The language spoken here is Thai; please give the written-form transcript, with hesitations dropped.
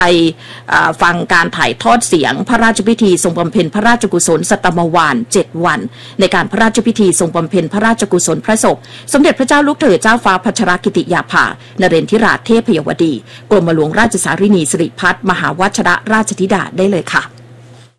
ไปฟังการถ่ายทอดเสียงพระราชพิธีทรงบำเพ็ญพระราชกุศลสัตมวาน7 วันในการพระราชพิธีทรงบำเพ็ญพระราชกุศลพระศพสมเด็จพระเจ้าลูกเธอเจ้าฟ้าพัชรกิติยาภานเรนทิราชเทพยวดีกรมหลวงราชสารินีสิริพัฒน์มหาวชรราชธิดาได้เลยค่ะ